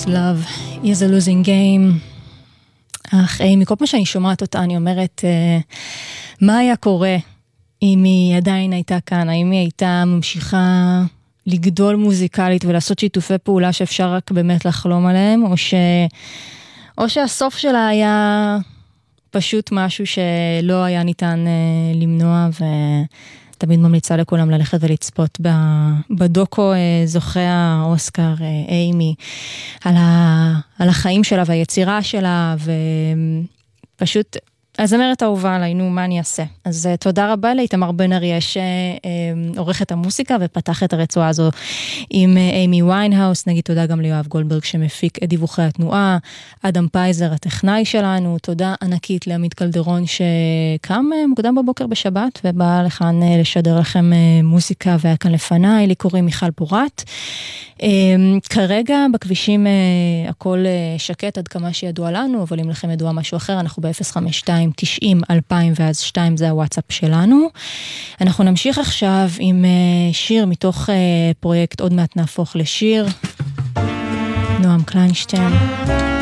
Love is a losing game. אך מכל פעם שאני שומעת אותה אני אומרת, מה היה קורה אם היא עדיין הייתה כאן? האם היא הייתה ממשיכה לגדול מוזיקלית ולעשות שיתופי פעולה שאפשר רק באמת לחלום עליהם, או שהסוף שלה היה פשוט משהו שלא היה ניתן למנוע, ותמיד ממליצה לכולם ללכת ולצפות בדוקו זוכה האוסקר אימי על החיים שלה והיצירה שלה, ופשוט הזמרת האהובה עליי, נו, מה אני אעשה? אז תודה רבה לאיתמר בן אריה שעורך את המוסיקה ופתח את הרצועה הזו עם אימי ויינהאוס. נגיד תודה גם ליואב גולדברג שמפיק את דיווחי התנועה, אדם פייזר הטכנאי שלנו, תודה ענקית לעמית קלדרון שקם מוקדם בבוקר בשבת ובא לכאן לשדר לכם מוזיקה, והיה כאן לפניי, לי קוראים מיכל פורת. כרגע בכבישים הכל שקט עד כמה שידוע לנו, אבל אם לכם ידוע משהו אחר, אנחנו ב-052-90-2000 ואז 2 זה הוואטסאפ שלנו. אנחנו נמשיך עכשיו עם שיר מתוך פרויקט עוד מעט נהפוך לשיר, נועם קליינשטיין.